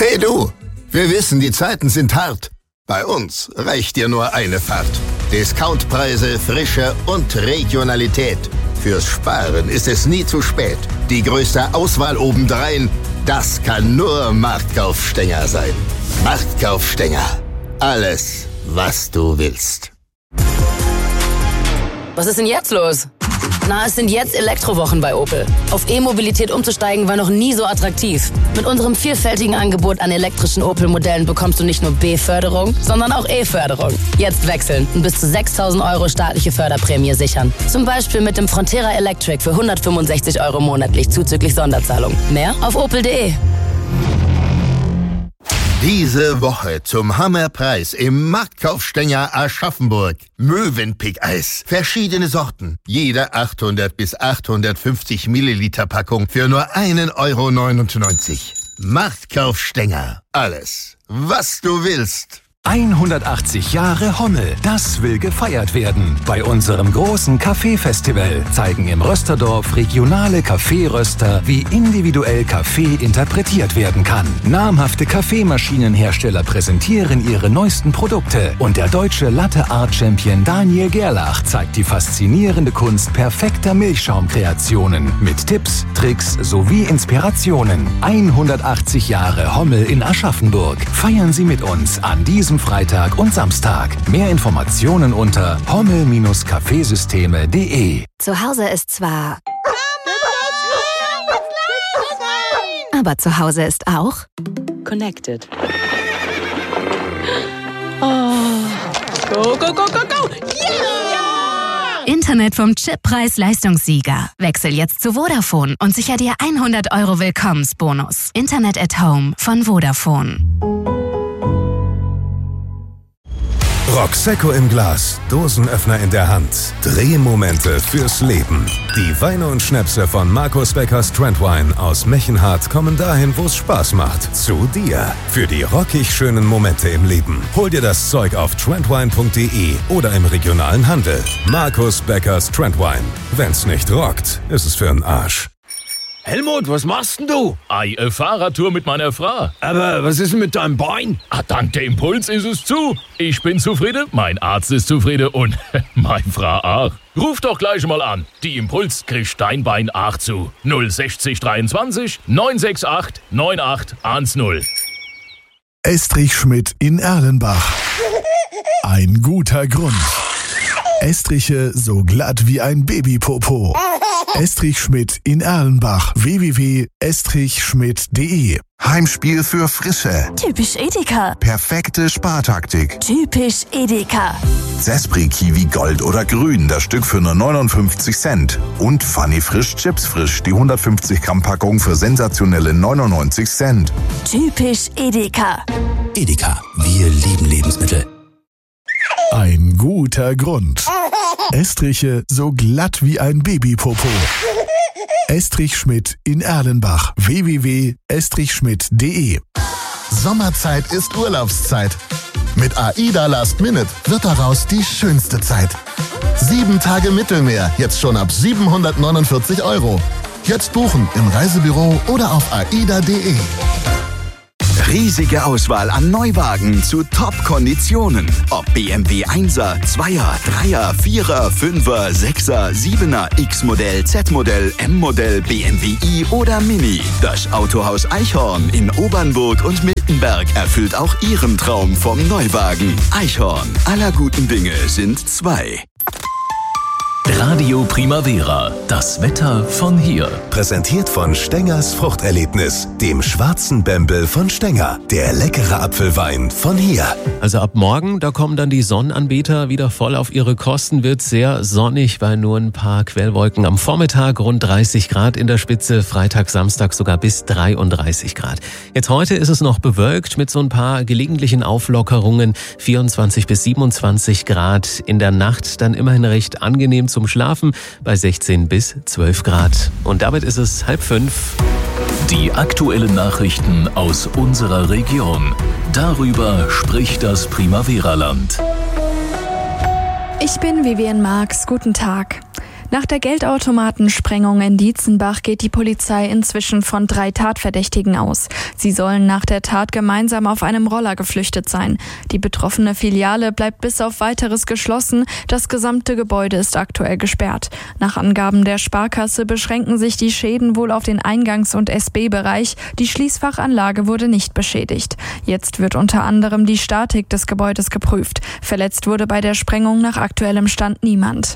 Hey du, wir wissen, die Zeiten sind hart. Bei uns reicht dir nur eine Fahrt. Discountpreise, Frische und Regionalität. Fürs Sparen ist es nie zu spät. Die größte Auswahl obendrein, das kann nur Marktkauf Stenger sein. Marktkauf Stenger. Alles, was du willst. Was ist denn jetzt los? Na, es sind jetzt Elektrowochen bei Opel. Auf E-Mobilität umzusteigen war noch nie so attraktiv. Mit unserem vielfältigen Angebot an elektrischen Opel-Modellen bekommst du nicht nur B-Förderung, sondern auch E-Förderung. Jetzt wechseln und bis zu 6.000 € staatliche Förderprämie sichern. Zum Beispiel mit dem Frontera Electric für 165 € monatlich zuzüglich Sonderzahlung. Mehr auf opel.de. Diese Woche zum Hammerpreis im Marktkauf Stenger Aschaffenburg. Mövenpick-Eis. Verschiedene Sorten. Jede 800 bis 850 Milliliter Packung für nur 1,99 €. Marktkauf Stenger. Alles, was du willst. 180 Jahre Hommel, das will gefeiert werden. Bei unserem großen Kaffeefestival zeigen im Rösterdorf regionale Kaffeeröster, wie individuell Kaffee interpretiert werden kann. Namhafte Kaffeemaschinenhersteller präsentieren ihre neuesten Produkte und der deutsche Latte-Art-Champion Daniel Gerlach zeigt die faszinierende Kunst perfekter Milchschaumkreationen mit Tipps, Tricks sowie Inspirationen. 180 Jahre Hommel in Aschaffenburg. Feiern Sie mit uns an diesem Freitag und Samstag. Mehr Informationen unter hommel-kaffeesysteme.de. Zu Hause ist zwar... Aber zu Hause ist auch... Connected. Oh. Go, go, go, go, go! Yeah! Internet vom Chip-Preis-Leistungssieger. Wechsel jetzt zu Vodafone und sicher dir 100 € Willkommensbonus. Internet at Home von Vodafone. Prosecco im Glas, Dosenöffner in der Hand, Drehmomente fürs Leben. Die Weine und Schnäpse von Markus Beckers Trendwine aus Mechenhardt kommen dahin, wo es Spaß macht. Zu dir. Für die rockig schönen Momente im Leben. Hol dir das Zeug auf trendwine.de oder im regionalen Handel. Markus Beckers Trendwine. Wenn's nicht rockt, ist es für 'n Arsch. Helmut, was machst denn du? Fahrradtour mit meiner Frau. Aber was ist denn mit deinem Bein? Dank der Impuls ist es zu. Ich bin zufrieden, mein Arzt ist zufrieden und meine Frau auch. Ruf doch gleich mal an. Die Impuls kriegt dein Bein auch zu. 060 23 968 9810. Estrich Schmidt in Erlenbach. Ein guter Grund. Estriche so glatt wie ein Babypopo. Estrich Schmidt in Erlenbach. www.estrichschmidt.de. Heimspiel für Frische. Typisch Edeka. Perfekte Spartaktik. Typisch Edeka. Zespri Kiwi Gold oder Grün, das Stück für nur 59 Cent. Und Funny Frisch Chips Frisch, die 150 Gramm Packung für sensationelle 99 Cent. Typisch Edeka. Edeka, wir lieben Lebensmittel. Ein guter Grund. Estriche so glatt wie ein Babypopo. Estrich Schmidt in Erlenbach. www.estrichschmidt.de. Sommerzeit ist Urlaubszeit. Mit AIDA Last Minute wird daraus die schönste Zeit. 7 Tage Mittelmeer, jetzt schon ab 749 €. Jetzt buchen im Reisebüro oder auf aida.de. Riesige Auswahl an Neuwagen zu Top-Konditionen. Ob BMW 1er, 2er, 3er, 4er, 5er, 6er, 7er, X-Modell, Z-Modell, M-Modell, BMW i oder Mini. Das Autohaus Eichhorn in Obernburg und Miltenberg erfüllt auch Ihren Traum vom Neuwagen. Eichhorn, aller guten Dinge sind 2. Radio Primavera, das Wetter von hier. Präsentiert von Stengers Fruchterlebnis, dem schwarzen Bembel von Stenger. Der leckere Apfelwein von hier. Also ab morgen, da kommen dann die Sonnenanbeter wieder voll auf ihre Kosten. Wird sehr sonnig bei nur ein paar Quellwolken. Am Vormittag rund 30 Grad in der Spitze, Freitag, Samstag sogar bis 33 Grad. Jetzt heute ist es noch bewölkt mit so ein paar gelegentlichen Auflockerungen. 24 bis 27 Grad. In der Nacht dann immerhin recht angenehm zum Schlafen bei 16 bis 12 Grad. Und damit ist es 4:30. Die aktuellen Nachrichten aus unserer Region. Darüber spricht das Primavera-Land. Ich bin Vivian Marx. Guten Tag. Nach der Geldautomatensprengung in Dietzenbach geht die Polizei inzwischen von 3 Tatverdächtigen aus. Sie sollen nach der Tat gemeinsam auf einem Roller geflüchtet sein. Die betroffene Filiale bleibt bis auf Weiteres geschlossen. Das gesamte Gebäude ist aktuell gesperrt. Nach Angaben der Sparkasse beschränken sich die Schäden wohl auf den Eingangs- und SB-Bereich. Die Schließfachanlage wurde nicht beschädigt. Jetzt wird unter anderem die Statik des Gebäudes geprüft. Verletzt wurde bei der Sprengung nach aktuellem Stand niemand.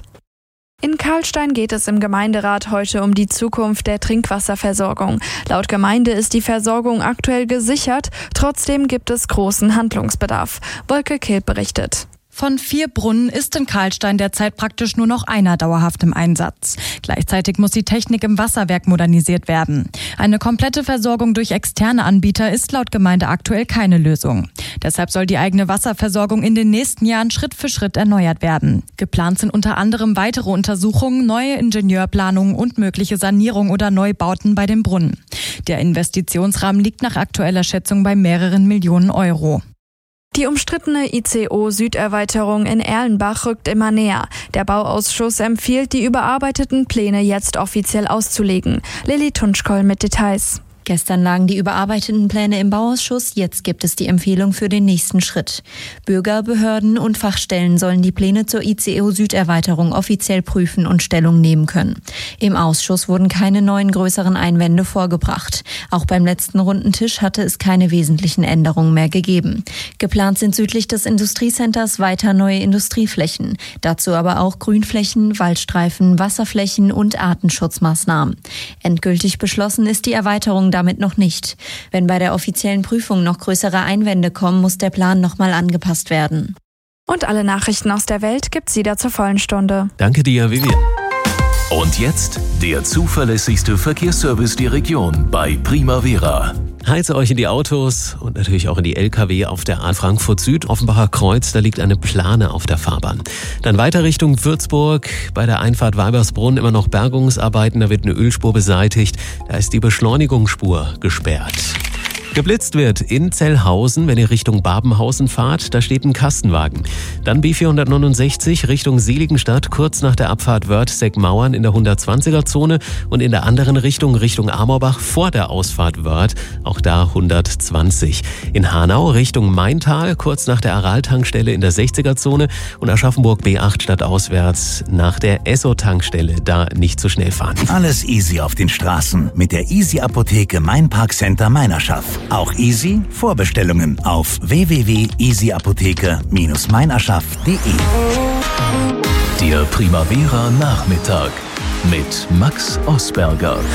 In Karlstein geht es im Gemeinderat heute um die Zukunft der Trinkwasserversorgung. Laut Gemeinde ist die Versorgung aktuell gesichert, trotzdem gibt es großen Handlungsbedarf. Wolke Kilp berichtet. Von 4 Brunnen ist in Karlstein derzeit praktisch nur noch einer dauerhaft im Einsatz. Gleichzeitig muss die Technik im Wasserwerk modernisiert werden. Eine komplette Versorgung durch externe Anbieter ist laut Gemeinde aktuell keine Lösung. Deshalb soll die eigene Wasserversorgung in den nächsten Jahren Schritt für Schritt erneuert werden. Geplant sind unter anderem weitere Untersuchungen, neue Ingenieurplanungen und mögliche Sanierung oder Neubauten bei den Brunnen. Der Investitionsrahmen liegt nach aktueller Schätzung bei mehreren Millionen Euro. Die umstrittene ICO-Süderweiterung in Erlenbach rückt immer näher. Der Bauausschuss empfiehlt, die überarbeiteten Pläne jetzt offiziell auszulegen. Lilly Tunschkoll mit Details. Gestern lagen die überarbeiteten Pläne im Bauausschuss, jetzt gibt es die Empfehlung für den nächsten Schritt. Bürger, Behörden und Fachstellen sollen die Pläne zur ICO-Süderweiterung offiziell prüfen und Stellung nehmen können. Im Ausschuss wurden keine neuen größeren Einwände vorgebracht. Auch beim letzten runden Tisch hatte es keine wesentlichen Änderungen mehr gegeben. Geplant sind südlich des Industriecenters weiter neue Industrieflächen. Dazu aber auch Grünflächen, Waldstreifen, Wasserflächen und Artenschutzmaßnahmen. Endgültig beschlossen ist die Erweiterung damit noch nicht. Wenn bei der offiziellen Prüfung noch größere Einwände kommen, muss der Plan nochmal angepasst werden. Und alle Nachrichten aus der Welt gibt's wieder zur vollen Stunde. Danke dir, Vivian. Und jetzt der zuverlässigste Verkehrsservice der Region bei Primavera. Heize euch in die Autos und natürlich auch in die LKW auf der A Frankfurt Süd, Offenbacher Kreuz, da liegt eine Plane auf der Fahrbahn. Dann weiter Richtung Würzburg, bei der Einfahrt Weibersbrunn immer noch Bergungsarbeiten, da wird eine Ölspur beseitigt, da ist die Beschleunigungsspur gesperrt. Geblitzt wird in Zellhausen, wenn ihr Richtung Babenhausen fahrt, da steht ein Kastenwagen. Dann B469 Richtung Seligenstadt, kurz nach der Abfahrt Wörth-Seckmauern in der 120er-Zone und in der anderen Richtung Amorbach vor der Ausfahrt Wörth, auch da 120. In Hanau Richtung Maintal, kurz nach der Aral-Tankstelle in der 60er-Zone und Aschaffenburg B8 stadtauswärts nach der Esso-Tankstelle, da nicht zu schnell fahren. Alles easy auf den Straßen mit der Easy-Apotheke Mainpark-Center Meinerschaft. Auch easy Vorbestellungen auf www.easyapotheke-meinerschaft.de. Der Primavera Nachmittag mit Max Osberger.